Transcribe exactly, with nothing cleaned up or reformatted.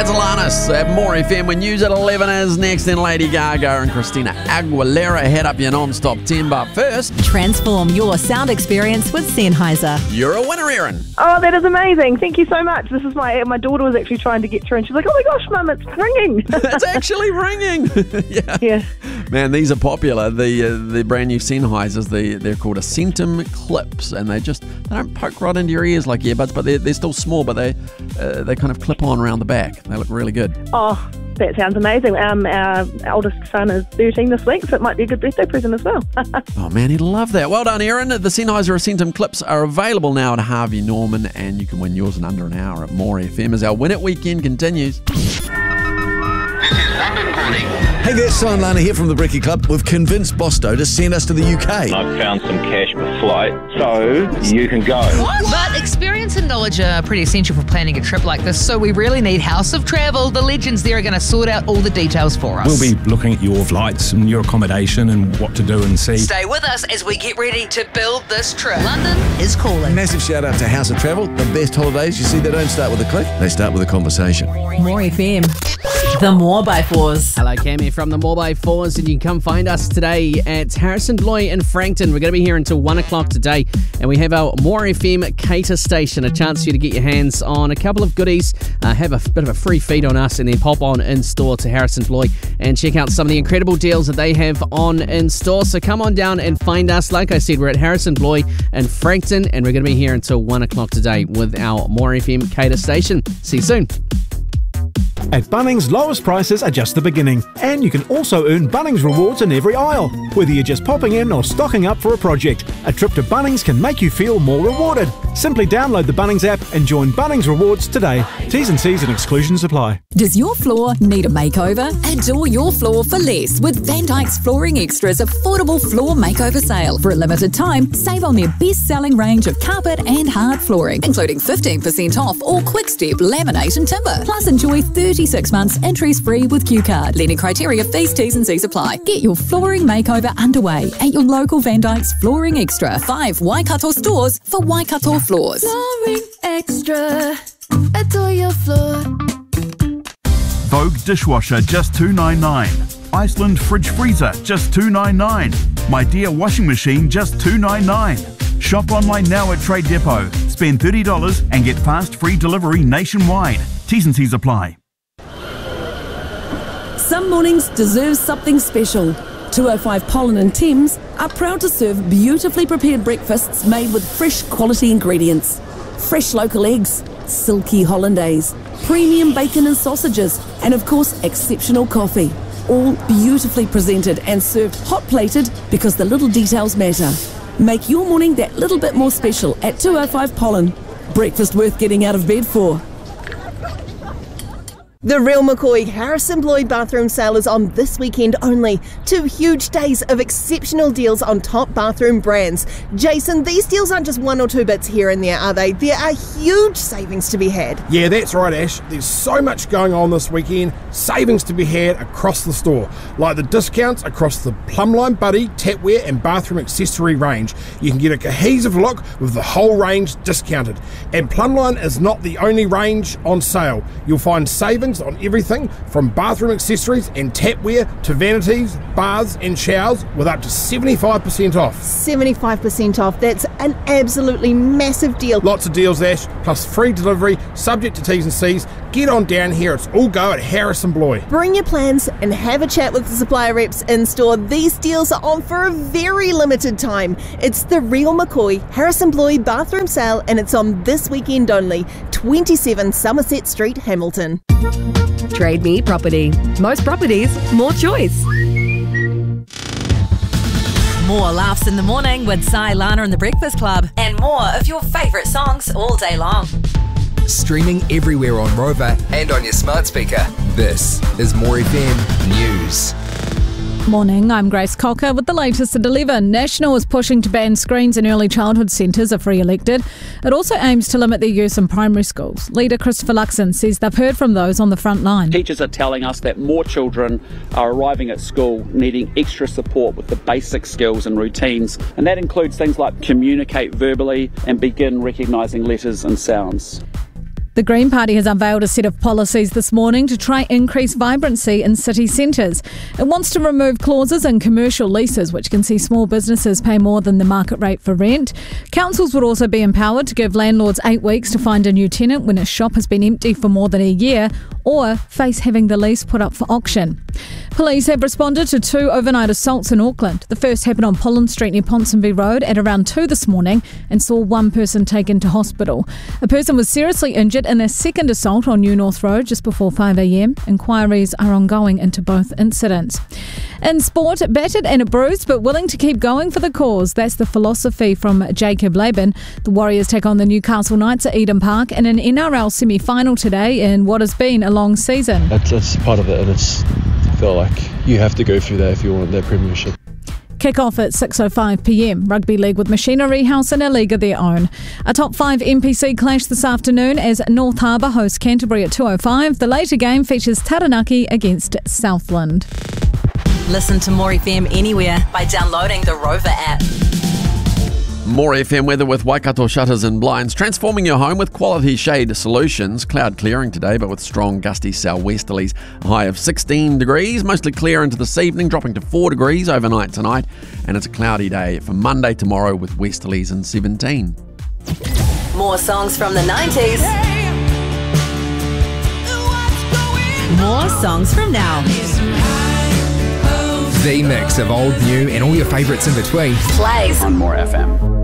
That's Alanis at More F M when news at eleven is next. Then Lady Gaga and Christina Aguilera head up your non-stop ten. But first, transform your sound experience with Sennheiser. You're a winner, Erin. Oh, that is amazing. Thank you so much. This is my my daughter was actually trying to get through and she's like, oh my gosh, Mum, it's ringing. It's actually ringing. yeah. Yeah. Man, these are popular. The uh, the brand new Sennheisers, they, they're called a Centum Clips, and they just they don't poke right into your ears like earbuds, but they're, they're still small, but they uh, they kind of clip on around the back. They look really good. Oh, that sounds amazing. Um, our oldest son is thirteen this week, so it might be a good birthday present as well. Oh man, he'd love that. Well done, Erin. The Sennheiser Centum Clips are available now at Harvey Norman, and you can win yours in under an hour at More F M as our Win It weekend continues. Hey there, Simon Lana here from the Brekkie Club. We've convinced Bosto to send us to the U K. I've found some cash per flight, so you can go. What? But experience and knowledge are pretty essential for planning a trip like this, so we really need House of Travel. The legends there are going to sort out all the details for us. We'll be looking at your flights and your accommodation and what to do and see. Stay with us as we get ready to build this trip. London is calling. Massive shout out to House of Travel. The best holidays, you see, they don't start with a click, they start with a conversation. More F M. The More by Fours. Hello, Cammy from the More by Fours, and you can come find us today at Harrison Bloy in Frankton. We're going to be here until one o'clock today, and we have our More F M cater station, a chance for you to get your hands on a couple of goodies, uh, have a bit of a free feed on us, and then pop on in store to Harrison Bloy and check out some of the incredible deals that they have on in store. So come on down and find us. Like I said, we're at Harrison Bloy in Frankton, and we're going to be here until one o'clock today with our More F M cater station. See you soon. At Bunnings, lowest prices are just the beginning, and you can also earn Bunnings rewards in every aisle. Whether you're just popping in or stocking up for a project, a trip to Bunnings can make you feel more rewarded. Simply download the Bunnings app and join Bunnings Rewards today. T's and C's and exclusions apply. Does your floor need a makeover? Adore your floor for less with Van Dyke's Flooring Extras affordable floor makeover sale. For a limited time, save on their best-selling range of carpet and hard flooring, including fifteen percent off all quick-step laminate and timber. Plus, enjoy thirty-six months interest-free with Q Card. Lending criteria, fees, T's and C's apply. Get your flooring makeover underway at your local Van Dyke's Flooring Extra. Five Waikato stores for Waikato floors. Flooring Extra. Adore your floor. Vogue dishwasher just two ninety-nine. Iceland fridge freezer just two ninety-nine. My Dear washing machine just two ninety-nine. Shop online now at Trade Depot. Spend thirty dollars and get fast free delivery nationwide. T's and C's apply. Some mornings deserve something special. two oh five Pollen and Thames are proud to serve beautifully prepared breakfasts made with fresh quality ingredients. Fresh local eggs, silky hollandaise, premium bacon and sausages, and of course exceptional coffee. All beautifully presented and served hot-plated because the little details matter. Make your morning that little bit more special at two oh five Pollen. Breakfast worth getting out of bed for. The Real McCoy Harrison Bloy bathroom sale is on this weekend only. Two huge days of exceptional deals on top bathroom brands. Jason, these deals aren't just one or two bits here and there, are they? There are huge savings to be had. Yeah, that's right, Ash. There's so much going on this weekend. Savings to be had across the store, like the discounts across the Plumline Buddy, tapware and bathroom accessory range. You can get a cohesive look with the whole range discounted. And Plumline is not the only range on sale. You'll find savings on everything from bathroom accessories and tapware to vanities, baths and showers with up to seventy-five percent off. seventy-five percent off, that's an absolutely massive deal. Lots of deals, Ash, plus free delivery, subject to T's and C's. Get on down here, it's all go at Harrison Bloy. Bring your plans and have a chat with the supplier reps in store. These deals are on for a very limited time. It's the Real McCoy Harrison Bloy bathroom sale and it's on this weekend only. twenty-seven Somerset Street, Hamilton. Trade Me Property. Most properties, more choice. More laughs in the morning with Si, Lana and the Breakfast Club, and more of your favourite songs all day long. Streaming everywhere on Rover and on your smart speaker. This is More F M News. Morning, I'm Grace Cocker with the latest at eleven. National is pushing to ban screens in early childhood centres if re-elected. It also aims to limit their use in primary schools. Leader Christopher Luxon says they've heard from those on the front line. Teachers are telling us that more children are arriving at school needing extra support with the basic skills and routines, and that includes things like communicate verbally and begin recognising letters and sounds. The Green Party has unveiled a set of policies this morning to try increase vibrancy in city centres. It wants to remove clauses in commercial leases which can see small businesses pay more than the market rate for rent. Councils would also be empowered to give landlords eight weeks to find a new tenant when a shop has been empty for more than a year or face having the lease put up for auction. Police have responded to two overnight assaults in Auckland. The first happened on Pollen Street near Ponsonby Road at around two this morning and saw one person taken to hospital. A person was seriously injured in a second assault on New North Road just before five a.m. Inquiries are ongoing into both incidents. In sport, battered and bruised but willing to keep going for the cause. That's the philosophy from Jacob Laban. The Warriors take on the Newcastle Knights at Eden Park in an N R L semi-final today in what has been a long season. It's, it's part of it, and it's, I feel like you have to go through that if you want that premiership. Kick-off at six oh five p.m. Rugby League with Machinery House in a league of their own. A top five N P C clash this afternoon as North Harbour hosts Canterbury at two oh five. The later game features Taranaki against Southland. Listen to More F M anywhere by downloading the Rover app. More F M weather with Waikato shutters and blinds, transforming your home with quality shade solutions. Cloud clearing today, but with strong gusty southwesterlies. A high of sixteen degrees, mostly clear into this evening, dropping to four degrees overnight tonight. And it's a cloudy day for Monday tomorrow with westerlies and seventeen. More songs from the nineties. More songs from now. The mix of old, new, and all your favourites in between. Plays on More F M.